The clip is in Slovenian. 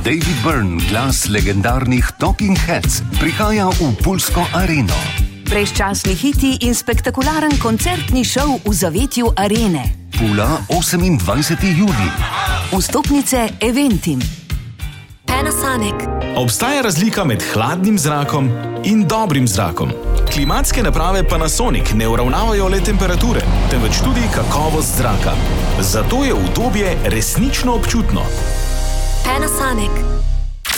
David Byrne, glas legendarnih Talking Heads, prihaja v Pulsko areno. Brezčasni hiti in spektakularen koncertni šov v zavetju arene. Pula, 28. julij. Vstopnice Eventim. Panasonic. Obstaja razlika med hladnim zrakom in dobrim zrakom. Klimatske naprave Panasonic ne uravnavajo le temperature, temveč tudi kakovost zraka. Zato je udobje resnično občutno. Panasonic.